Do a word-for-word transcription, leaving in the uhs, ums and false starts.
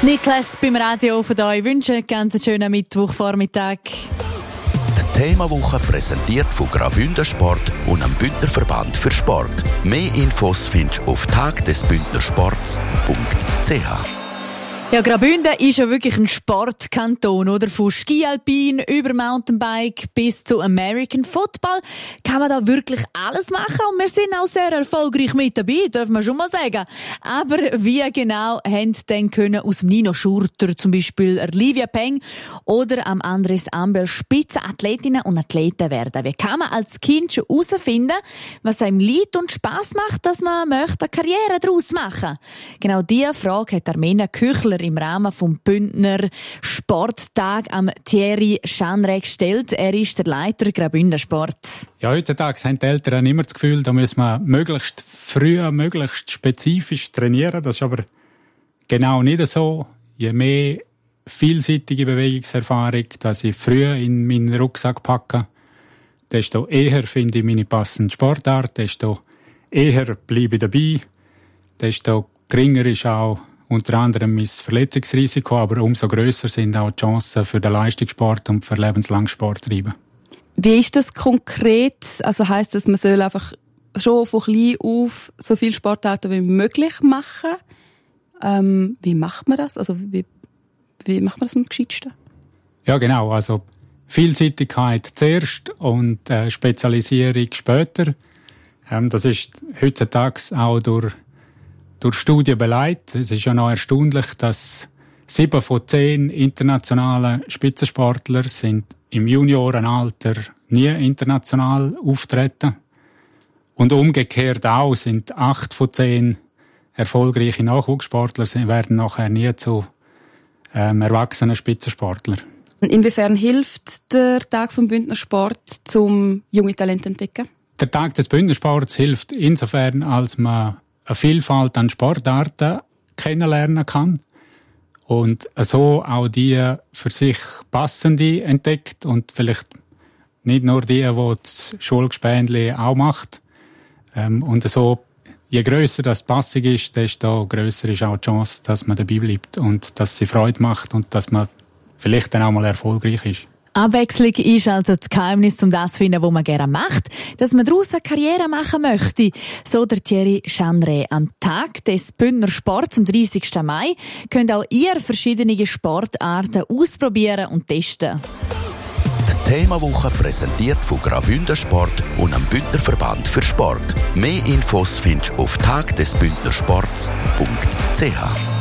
Niklas beim Radio von euch wünsche einen ganz schönen Mittwochvormittag. Die Themawoche präsentiert von Graubünden Sport und am Bündner Verband für Sport. Mehr Infos findest du auf tag des bündner sports punkt c h. Ja, Graubünden ist ja wirklich ein Sportkanton, oder? Von Skialpin über Mountainbike bis zu American Football kann man da wirklich alles machen und wir sind auch sehr erfolgreich mit dabei, darf man schon mal sagen. Aber wie genau haben denn können aus Nino Schurter zum Beispiel Livia Peng oder am Andres Ambel Spitzenathletinnen und Athleten werden? Wie kann man als Kind schon herausfinden, was einem liegt und Spass macht, dass man möchte eine Karriere daraus machen? Genau diese Frage hat Armena Küchler im Rahmen vom Bündner Sporttag am Thierry Schanre gestellt. Er ist der Leiter Graubünden Sport. Ja, heutzutage haben die Eltern immer das Gefühl, da müssen wir möglichst früh, möglichst spezifisch trainieren. Das ist aber genau nicht so. Je mehr vielseitige Bewegungserfahrung, dass ich früh in meinen Rucksack packe, desto eher finde ich meine passende Sportart, desto eher bleibe ich dabei, desto geringer ist auch unter anderem mein Verletzungsrisiko, aber umso grösser sind auch die Chancen für den Leistungssport und für lebenslang Sport treiben. Wie ist das konkret? Also heisst das, man soll einfach schon von klein auf so viele Sportarten wie möglich machen? Ähm, wie macht man das? Also wie, wie macht man das am gescheitsten? Ja, genau. Also Vielseitigkeit zuerst und äh, Spezialisierung später. Ähm, das ist heutzutage auch durch Durch Studien beleidigt. Es ist ja noch erstaunlich, dass sieben von zehn internationalen Spitzensportler sind im Juniorenalter nie international auftreten. Und umgekehrt auch sind acht von zehn erfolgreiche Nachwuchssportler werden nachher nie zu ähm, erwachsenen Spitzensportlern. Inwiefern hilft der Tag vom Bündner Sport, zum junge Talente entdecken? Der Tag des Bündner Sports hilft insofern, als man eine Vielfalt an Sportarten kennenlernen kann und so auch die für sich passende entdeckt und vielleicht nicht nur die, die das Schulgespendli auch macht. Und so, je grösser das Passung ist, desto grösser ist auch die Chance, dass man dabei bleibt und dass sie Freude macht und dass man vielleicht dann auch mal erfolgreich ist. Abwechslung ist also das Geheimnis, um das zu finden, was man gerne macht, dass man daraus eine Karriere machen möchte. So der Thierry Schanre. Am Tag des Bündner Sports, am dreißigsten Mai, könnt auch ihr verschiedene Sportarten ausprobieren und testen. Die Themawoche präsentiert von Graubünden Sport und am Bündner Verband für Sport. Mehr Infos findest du auf tag des bündner sports punkt c h.